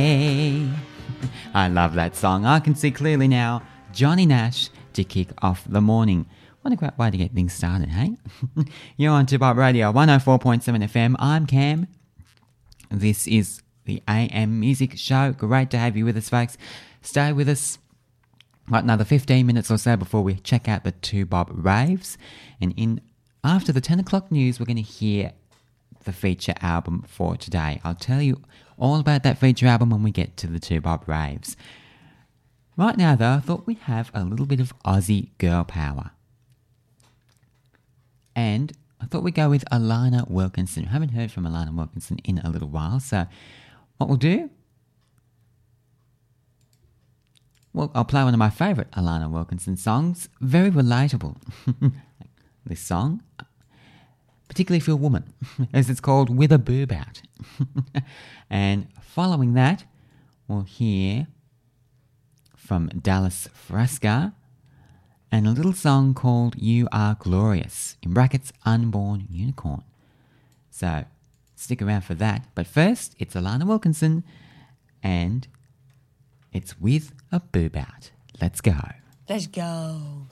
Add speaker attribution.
Speaker 1: Hey, I love that song. I can see clearly now. Johnny Nash to kick off the morning. What a great way to get things started, hey? You're on 2Pop Radio 104.7 FM. I'm Cam. This is the AM Music Show. Great to have you with us, folks. Stay with us. Got another 15 minutes or so before we check out the 2Bob raves. And after the 10 o'clock news, we're going to hear the feature album for today. I'll tell you all about that feature album when we get to the 2Bob raves. Right now, though, I thought we'd have a little bit of Aussie girl power. And I thought we'd go with Alana Wilkinson. I haven't heard from Alana Wilkinson in a little while, so what we'll do... Well, I'll play one of my favourite Alana Wilkinson songs. Very relatable. This song, particularly for a woman, as it's called With a Boob Out. And following that, we'll hear from Dallas Fresca and a little song called You Are Glorious, in brackets, Unborn Unicorn. So, stick around for that. But first, it's Alana Wilkinson and... it's With a Boob Out. Let's go.
Speaker 2: Let's go.